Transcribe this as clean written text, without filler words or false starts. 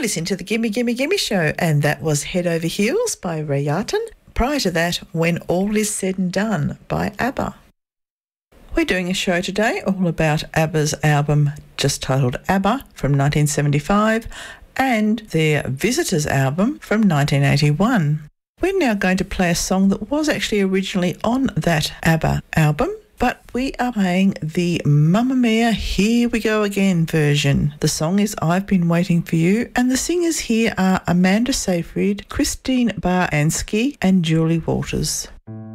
listening to the Gimme Gimme Gimme Show, and that was Head Over Heels by Ray Yarton. Prior to that, When All Is Said and Done by ABBA. We're doing a show today all about ABBA's album just titled ABBA from 1975 and their Visitors album from 1981. We're now going to play a song that was actually originally on that ABBA album, but we are playing the Mamma Mia Here We Go Again version. The song is I've Been Waiting For You, and the singers here are Amanda Seyfried, Christine Baranski and Julie Walters.